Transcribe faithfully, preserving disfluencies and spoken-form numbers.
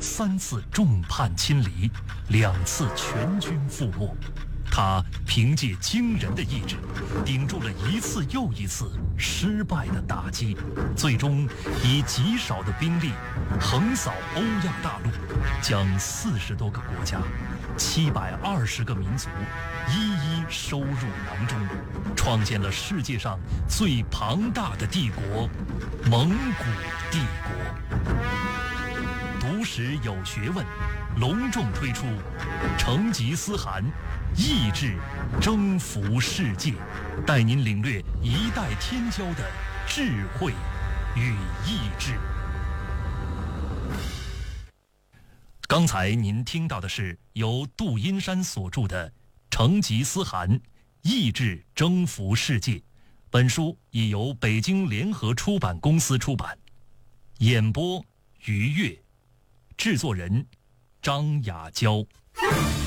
三次众叛亲离，两次全军覆没。他凭借惊人的意志，顶住了一次又一次失败的打击，最终以极少的兵力横扫欧亚大陆，将四十多个国家、七百二十个民族一一收入囊中，创建了世界上最庞大的帝国——蒙古帝国。读史有学问，隆重推出成吉思汗意志征服世界，带您领略一代天骄的智慧与意志。刚才您听到的是由杜阴山所著的《成吉思汗意志征服世界》，本书已由北京联合出版公司出版。演播于越，制作人张雅娇。